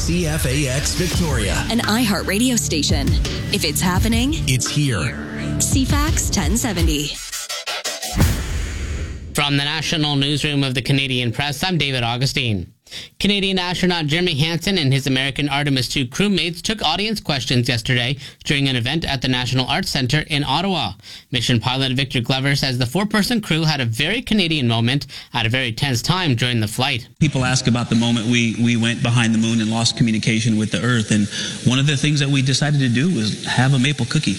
CFAX Victoria, an iHeart radio station. If it's happening, it's here. CFAX 1070. From the National Newsroom of the Canadian Press, I'm David Augustine. Canadian astronaut Jeremy Hansen and his American Artemis II crewmates took audience questions yesterday during an event at the National Arts Centre in Ottawa. Mission pilot Victor Glover says the four-person crew had a very Canadian moment at a very tense time during the flight. People ask about the moment we went behind the moon and lost communication with the Earth, and one of the things that we decided to do was have a maple cookie.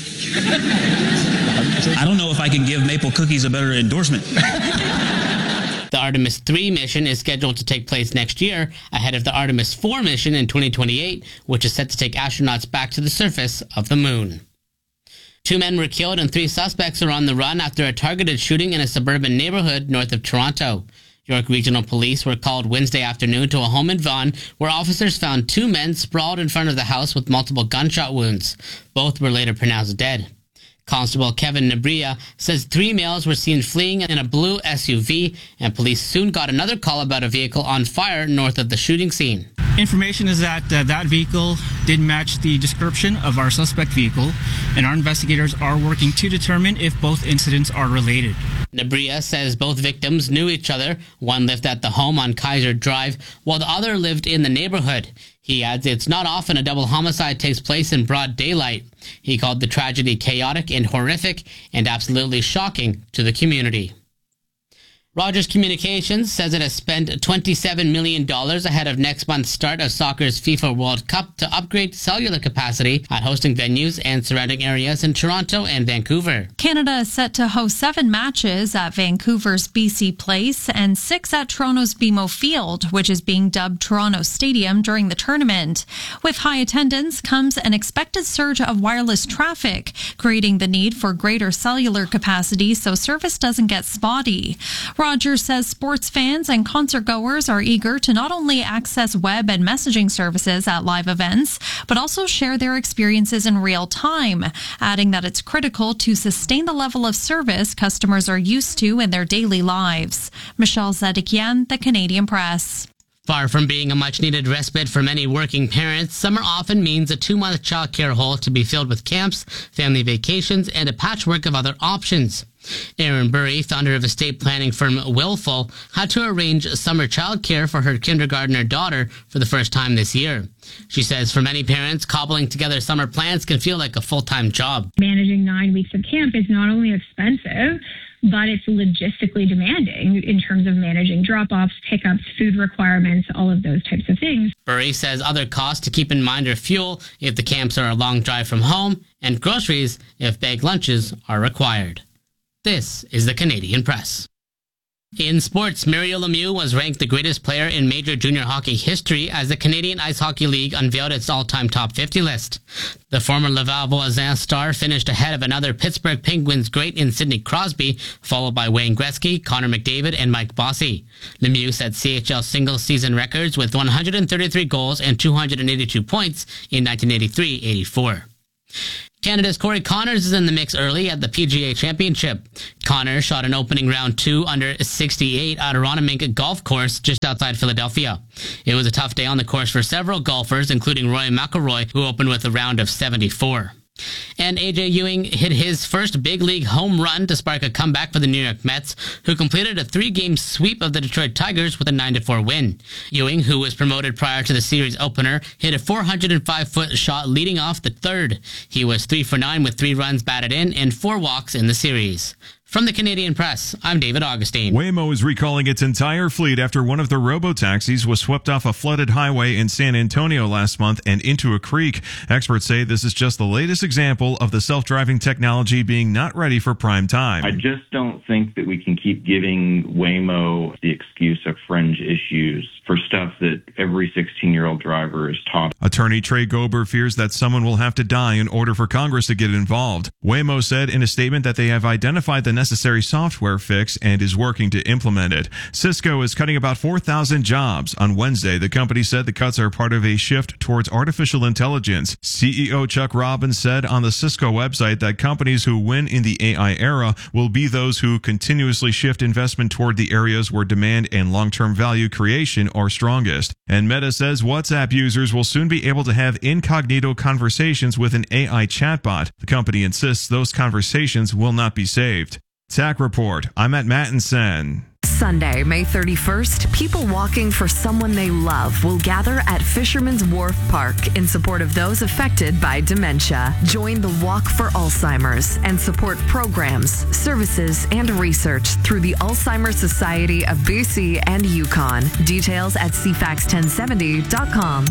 I don't know if I can give maple cookies a better endorsement. The Artemis III mission is scheduled to take place next year, ahead of the Artemis IV mission in 2028, which is set to take astronauts back to the surface of the moon. 2 men were killed and 3 suspects are on the run after a targeted shooting in a suburban neighborhood north of Toronto. York Regional Police were called Wednesday afternoon to a home in Vaughan, where officers found 2 men sprawled in front of the house with multiple gunshot wounds. Both were later pronounced dead. Constable Kevin Nabria says 3 males were seen fleeing in a blue SUV, and police soon got another call about a vehicle on fire north of the shooting scene. Information is that that vehicle did match the description of our suspect vehicle, and our investigators are working to determine if both incidents are related. Nabria says both victims knew each other. One lived at the home on Kaiser Drive, while the other lived in the neighborhood. He adds it's not often a double homicide takes place in broad daylight. He called the tragedy chaotic and horrific and absolutely shocking to the community. Rogers Communications says it has spent $27 million ahead of next month's start of soccer's FIFA World Cup to upgrade cellular capacity at hosting venues and surrounding areas in Toronto and Vancouver. Canada is set to host 7 matches at Vancouver's BC Place and 6 at Toronto's BMO Field, which is being dubbed Toronto Stadium during the tournament. With high attendance comes an expected surge of wireless traffic, creating the need for greater cellular capacity so service doesn't get spotty. Rogers says sports fans and concert goers are eager to not only access web and messaging services at live events, but also share their experiences in real time, adding that it's critical to sustain the level of service customers are used to in their daily lives. Michelle Zedekian, The Canadian Press. Far from being a much-needed respite for many working parents, summer often means a 2-month childcare hole to be filled with camps, family vacations, and a patchwork of other options. Erin Burry, founder of estate planning firm Willful, had to arrange summer childcare for her kindergartner daughter for the first time this year. She says for many parents, cobbling together summer plans can feel like a full-time job. Managing 9 weeks of camp is not only expensive, but it's logistically demanding in terms of managing drop-offs, pickups, food requirements, all of those types of things. Burry says other costs to keep in mind are fuel if the camps are a long drive from home, and groceries if bag lunches are required. This is the Canadian Press. In sports, Mario Lemieux was ranked the greatest player in Major Junior Hockey history as the Canadian Ice Hockey League unveiled its all-time top 50 list. The former Laval Voisin star finished ahead of another Pittsburgh Penguins great in Sidney Crosby, followed by Wayne Gretzky, Connor McDavid, and Mike Bossy. Lemieux set CHL single-season records with 133 goals and 282 points in 1983-84. Canada's Corey Connors is in the mix early at the PGA Championship. Connors shot an opening round 2 under 68 at Aronimink Golf Course just outside Philadelphia. It was a tough day on the course for several golfers, including Rory McIlroy, who opened with a round of 74. And A.J. Ewing hit his first big league home run to spark a comeback for the New York Mets, who completed a 3-game sweep of the Detroit Tigers with a 9-4 win. Ewing, who was promoted prior to the series opener, hit a 405-foot shot leading off the third. He was 3 for 9 with 3 runs batted in and 4 walks in the series. From the Canadian Press, I'm David Augustine. Waymo is recalling its entire fleet after one of the robo-taxis was swept off a flooded highway in San Antonio last month and into a creek. Experts say this is just the latest example of the self-driving technology being not ready for prime time. I just don't think that we can keep giving Waymo the excuse of fringe issues for stuff that every 16-year-old driver is taught. Attorney Trey Gober fears that someone will have to die in order for Congress to get involved. Waymo said in a statement that they have identified the necessary software fix and is working to implement it. Cisco is cutting about 4,000 jobs. On Wednesday, the company said the cuts are part of a shift towards artificial intelligence. CEO Chuck Robbins said on the Cisco website that companies who win in the AI era will be those who continuously shift investment toward the areas where demand and long-term value creation or strongest. And Meta says WhatsApp users will soon be able to have incognito conversations with an AI chatbot. The company insists those conversations will not be saved. TAC Report, I'm Matt Mattinson. Sunday, May 31st, people walking for someone they love will gather at Fisherman's Wharf Park in support of those affected by dementia. Join the Walk for Alzheimer's and support programs, services, and research through the Alzheimer's Society of BC and Yukon. Details at cfax1070.com.